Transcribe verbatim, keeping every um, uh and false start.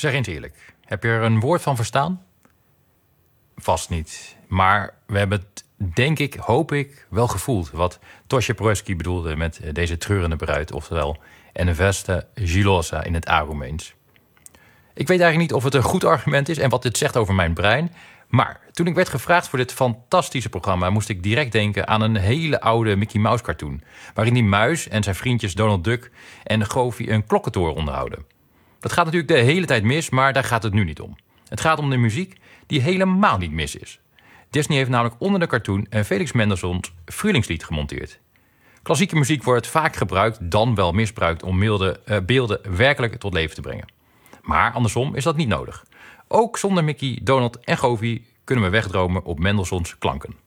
Zeg eens eerlijk, heb je er een woord van verstaan? Vast niet. Maar we hebben het, denk ik, hoop ik, wel gevoeld wat Tosje Proeski bedoelde met deze treurende bruid, oftewel en veste gelosa in het Aroemeens. Ik weet eigenlijk niet of het een goed argument is en wat dit zegt over mijn brein. Maar toen ik werd gevraagd voor dit fantastische programma, moest ik direct denken aan een hele oude Mickey Mouse cartoon, waarin die muis en zijn vriendjes Donald Duck en Goofy een klokkentoren onderhouden. Dat gaat natuurlijk de hele tijd mis, maar daar gaat het nu niet om. Het gaat om de muziek die helemaal niet mis is. Disney heeft namelijk onder de cartoon een Felix Mendelssohn Frühlingslied gemonteerd. Klassieke muziek wordt vaak gebruikt, dan wel misbruikt om milde, uh, beelden werkelijk tot leven te brengen. Maar andersom is dat niet nodig. Ook zonder Mickey, Donald en Goofy kunnen we wegdromen op Mendelssohns klanken.